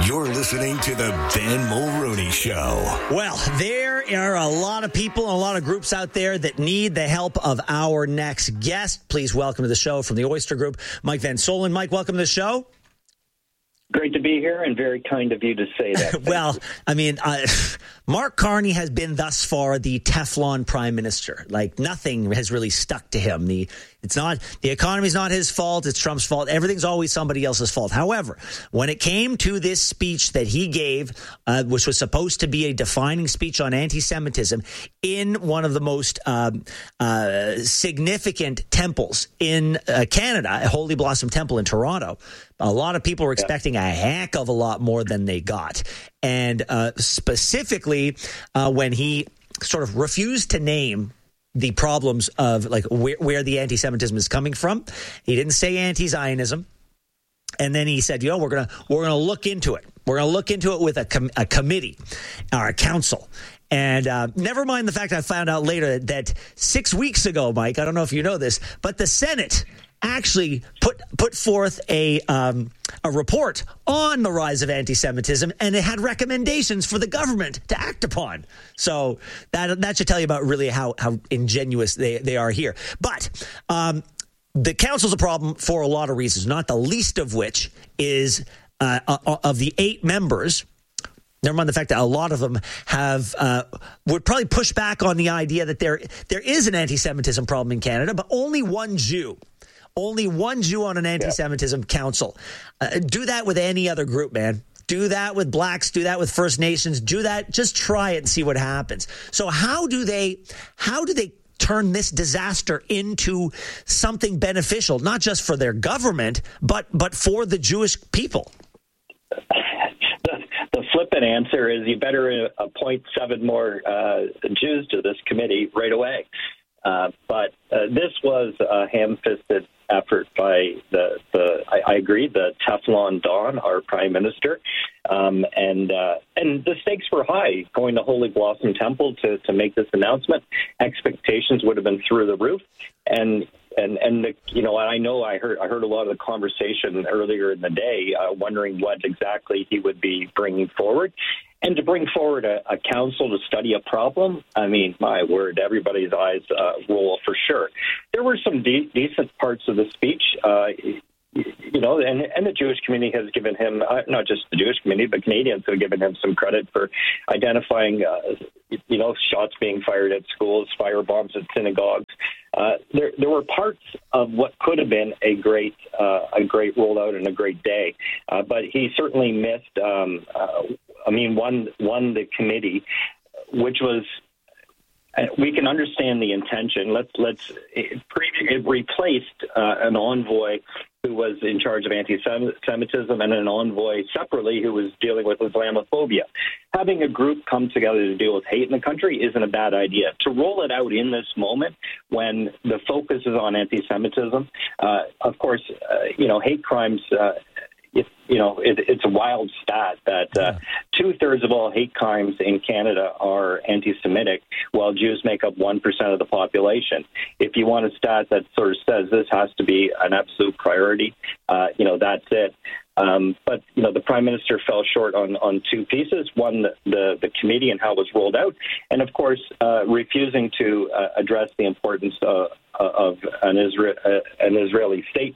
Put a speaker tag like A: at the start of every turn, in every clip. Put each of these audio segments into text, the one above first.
A: You're listening to the Ben Mulroney Show.
B: Well, there are a lot of people and a lot of groups out there that need the help of our next guest. Please welcome to the show from the Oyster Group, Mike Van Soelen. Mike, welcome to the show.
C: Great to be here, and very kind of you to say that.
B: Well, I mean, Mark Carney has been thus far the Teflon prime minister. Like, nothing has really stuck to him. The economy's not his fault. It's Trump's fault. Everything's always somebody else's fault. However, when it came to this speech that he gave, which was supposed to be a defining speech on anti-Semitism in one of the most significant temples in Canada, Holy Blossom Temple in Toronto, a lot of people were expecting a heck of a lot more than they got. And specifically, when he sort of refused to name the problems of like where the anti-Semitism is coming from, he didn't say anti-Zionism. And then he said, we're gonna look into it. We're gonna look into it with a committee or a council. And never mind the fact I found out later that 6 weeks ago, Mike, I don't know if you know this, but the Senate actually put forth a report on the rise of anti-Semitism, and it had recommendations for the government to act upon. So that should tell you about really how ingenuous they are here. But the council's a problem for a lot of reasons, not the least of which is of the 8 members. Never mind the fact that a lot of them would probably push back on the idea that there is an anti-Semitism problem in Canada, but only one Jew on an anti-Semitism council. Do that with any other group, man. Do that with blacks. Do that with First Nations. Do that. Just try it and see what happens. So how do they turn this disaster into something beneficial, not just for their government, but for the Jewish people?
C: The flippant answer is you better appoint 7 more Jews to this committee right away. But this was a ham-fisted effort by I agree, the Teflon Don, our prime minister, and the stakes were high. Going to Holy Blossom Temple to make this announcement, expectations would have been through the roof, and I know I heard a lot of the conversation earlier in the day, wondering what exactly he would be bringing forward. And to bring forward a council to study a problem, I mean, my word, everybody's eyes roll for sure. There were some decent parts of the speech, and the Jewish community has given him, not just the Jewish community, but Canadians have given him some credit for identifying, shots being fired at schools, firebombs at synagogues. There were parts of what could have been a great rollout and a great day, but he certainly missed. Won the committee, which was. We can understand the intention. It replaced an envoy who was in charge of anti-Semitism and an envoy separately who was dealing with Islamophobia. Having a group come together to deal with hate in the country isn't a bad idea. To roll it out in this moment when the focus is on anti-Semitism, of course, hate crimes. It's a wild stat that 2/3 of all hate crimes in Canada are anti-Semitic, while Jews make up 1% of the population. If you want a stat that sort of says this has to be an absolute priority, that's it. But the Prime Minister fell short on 2 pieces. One, the committee and how it was rolled out, and of course, refusing to address the importance of an Israeli state.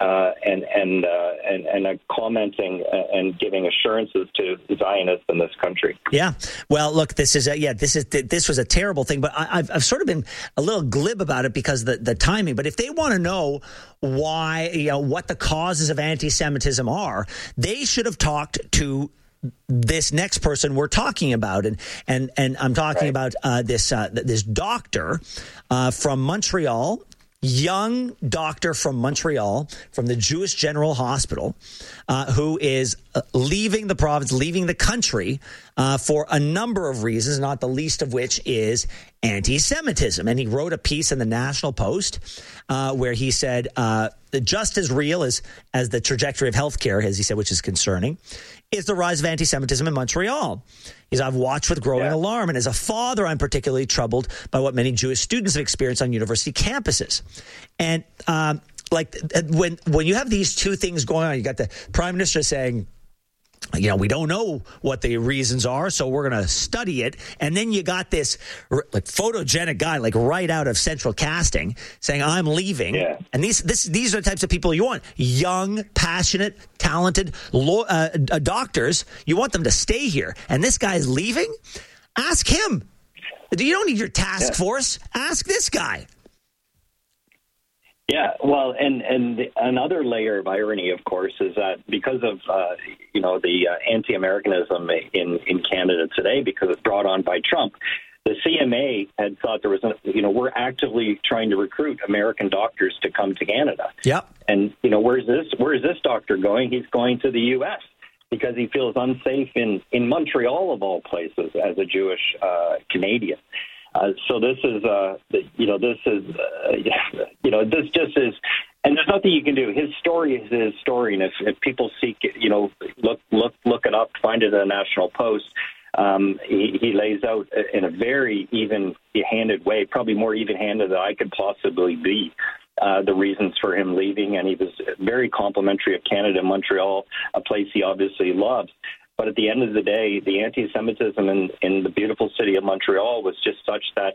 C: And commenting and giving assurances to Zionists in this country.
B: Yeah. Well, look, this was a terrible thing, but I've sort of been a little glib about it because the timing. But if they want to know why, what the causes of anti-Semitism are, they should have talked to this next person we're talking about, and I'm talking about this doctor from Montreal. Young doctor from Montreal, from the Jewish General Hospital, who is leaving the province, leaving the country for a number of reasons, not the least of which is anti-Semitism. And he wrote a piece in the National Post where he said, just as real as the trajectory of healthcare, as he said, which is concerning, is the rise of anti-Semitism in Montreal. I've watched with growing alarm, and as a father, I'm particularly troubled by what many Jewish students have experienced on university campuses. And when you have these 2 things going on, you got the Prime Minister saying, we don't know what the reasons are, so we're going to study it. And then you got this like photogenic guy, like right out of Central Casting, saying, I'm leaving. Yeah. And these are the types of people you want. Young, passionate, talented doctors. You want them to stay here. And this guy's leaving? Ask him. You don't need your task force. Ask this guy.
C: Yeah, well, and another layer of irony, of course, is that because of the anti-Americanism in Canada today, because it's brought on by Trump, the CMA had thought there was, we're actively trying to recruit American doctors to come to Canada.
B: Yep.
C: And where is this doctor going? He's going to the U.S. because he feels unsafe in Montreal of all places as a Jewish Canadian. So this is, this just is, and there's nothing you can do. His story is his story, and if people seek it, look it up, find it in the National Post. He lays out in a very even-handed way, probably more even-handed than I could possibly be, the reasons for him leaving, and he was very complimentary of Canada and Montreal, a place he obviously loves. But at the end of the day, the anti-Semitism in the beautiful city of Montreal was just such that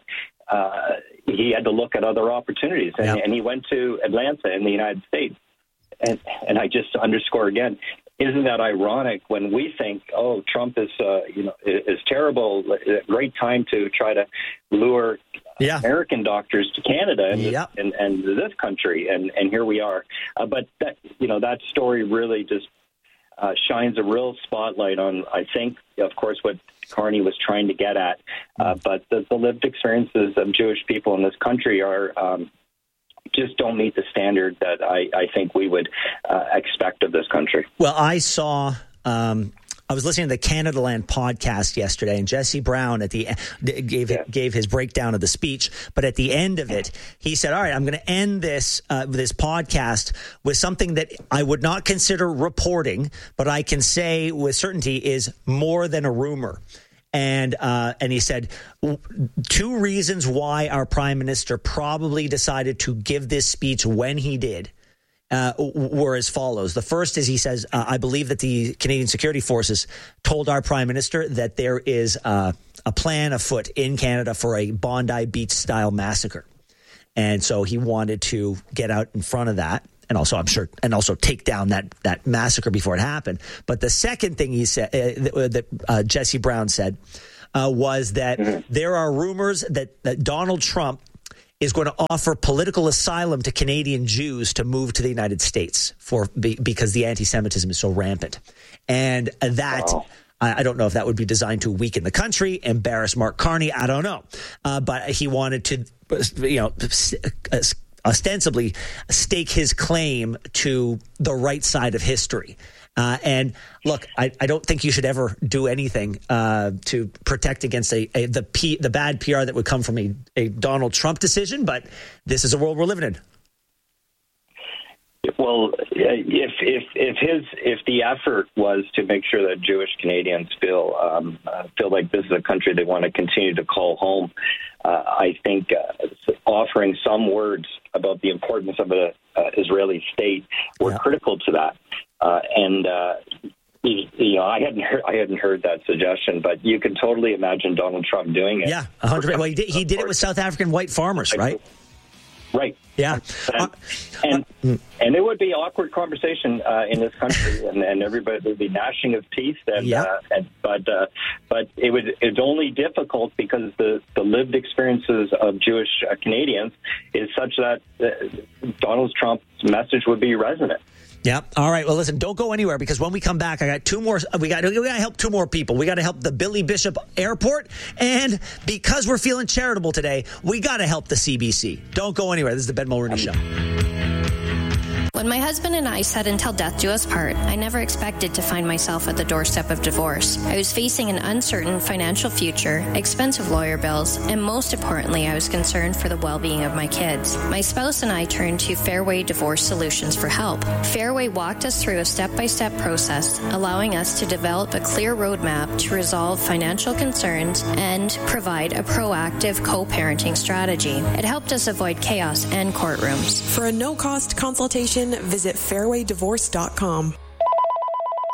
C: he had to look at other opportunities. And he went to Atlanta in the United States. And I just underscore again, isn't that ironic when we think, Trump is terrible, a great time to try to lure American doctors to Canada and this country. And here we are. But that story really just shines a real spotlight on, I think, of course, what Carney was trying to get at. But the lived experiences of Jewish people in this country are just don't meet the standard that I think we would expect of this country.
B: Well, I saw... I was listening to the Canada Land podcast yesterday, and Jesse Brown gave his breakdown of the speech. But at the end of it, he said, all right, I'm going to end this podcast with something that I would not consider reporting, but I can say with certainty is more than a rumor. And he said 2 reasons why our prime minister probably decided to give this speech when he did. Were as follows. The first is, he says, I believe that the Canadian Security Forces told our prime minister that there is a plan afoot in Canada for a Bondi Beach-style massacre. And so he wanted to get out in front of that. And also, I'm sure, and also take down that massacre before it happened. But the second thing he said, that Jesse Brown said, was that there are rumors that Donald Trump is going to offer political asylum to Canadian Jews to move to the United States because the anti-Semitism is so rampant. And that, I don't know if that would be designed to weaken the country, embarrass Mark Carney, I don't know. But he wanted to, ostensibly stake his claim to the right side of history. And look, I don't think you should ever do anything to protect against the bad PR that would come from a Donald Trump decision. But this is a world we're living in.
C: Well, if the effort was to make sure that Jewish Canadians feel like this is a country they want to continue to call home, I think offering some words about the importance of an Israeli state were critical to that. I hadn't heard that suggestion, but you can totally imagine Donald Trump doing it.
B: Yeah, 100%. Well, he did it with South African white farmers, right?
C: Right.
B: Yeah.
C: And it would be an awkward conversation in this country, and everybody would be gnashing of teeth. But it's only difficult because the lived experiences of Jewish Canadians is such that Donald Trump's message would be resonant.
B: Yeah. All right. Well, listen, don't go anywhere, because when we come back, I got 2 more. We got to help 2 more people. We got to help the Billy Bishop Airport. And because we're feeling charitable today, we got to help the CBC. Don't go anywhere. This is the Ben Mulroney Show.
D: When my husband and I said until death do us part, I never expected to find myself at the doorstep of divorce. I was facing an uncertain financial future, expensive lawyer bills, and most importantly, I was concerned for the well-being of my kids. My spouse and I turned to Fairway Divorce Solutions for help. Fairway walked us through a step-by-step process, allowing us to develop a clear roadmap to resolve financial concerns and provide a proactive co-parenting strategy. It helped us avoid chaos and courtrooms.
E: For a no-cost consultation, visit fairwaydivorce.com.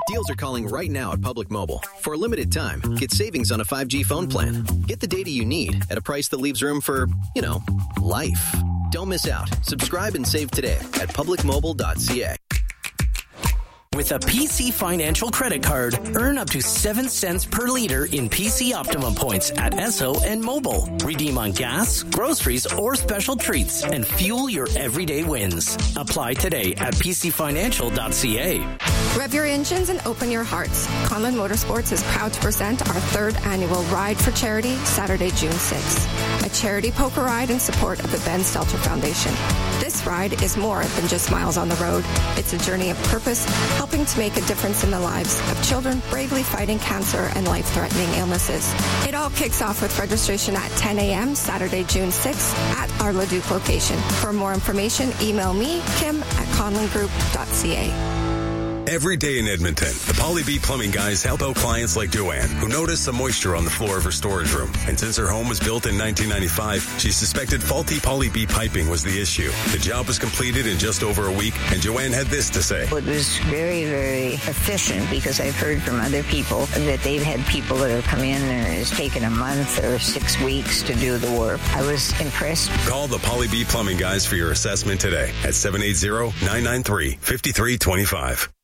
E: Deals are calling right now at Public Mobile. For a limited time, get savings on a 5G phone plan. Get the data you need at a price that leaves room for, life. Don't miss out. Subscribe and save today at publicmobile.ca.
F: With a PC Financial credit card, earn up to 7 cents per liter in PC Optimum points at Esso and Mobile. Redeem on gas, groceries, or special treats and fuel your everyday wins. Apply today at pcfinancial.ca.
G: Rev your engines and open your hearts. Conlon Motorsports is proud to present our 3rd annual Ride for Charity, Saturday, June 6th. A charity poker ride in support of the Ben Stelter Foundation. This ride is more than just miles on the road. It's a journey of purpose, helping to make a difference in the lives of children bravely fighting cancer and life-threatening illnesses. It all kicks off with registration at 10 a.m. Saturday, June 6th at our Leduc location. For more information, email me, Kim, at conlongroup.ca.
A: Every day in Edmonton, the Polly B Plumbing guys help out clients like Joanne, who noticed some moisture on the floor of her storage room. And since her home was built in 1995, she suspected faulty Polly B piping was the issue. The job was completed in just over a week, and Joanne had this to say.
H: It was very, very efficient because I've heard from other people that they've had people that have come in and it's taken a month or 6 weeks to do the work. I was impressed.
A: Call the Polly B Plumbing guys for your assessment today at 780-993-5325.